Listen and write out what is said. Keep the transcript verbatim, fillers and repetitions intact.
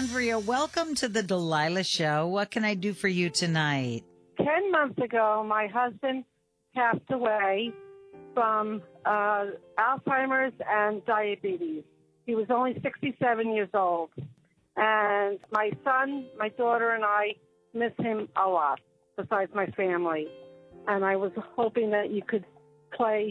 Andrea, welcome to the Delilah Show. What can I do for you tonight? Ten months ago, my husband passed away from uh, Alzheimer's and diabetes. He was only sixty-seven years old. And my son, my daughter, and I miss him a lot, besides my family. And I was hoping that you could play